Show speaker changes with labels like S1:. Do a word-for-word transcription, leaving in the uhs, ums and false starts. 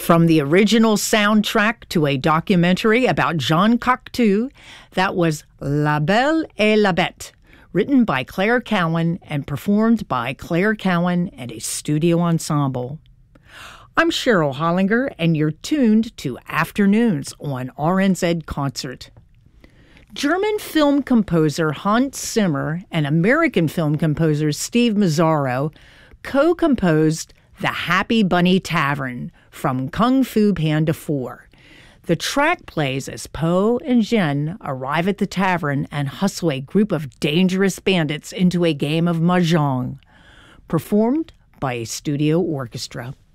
S1: From the original soundtrack to a documentary about Jean Cocteau, that was La Belle et la Bête, written by Claire Cowan and performed by Claire Cowan and a studio ensemble. I'm Cheryl Hollinger, and you're tuned to Afternoons on R N Z Concert. German film composer Hans Zimmer and American film composer Steve Mazzaro co-composed The Happy Bunny Tavern from Kung Fu Panda four. The track plays as Po and Jen arrive at the tavern and hustle a group of dangerous bandits into a game of mahjong, performed by a studio orchestra.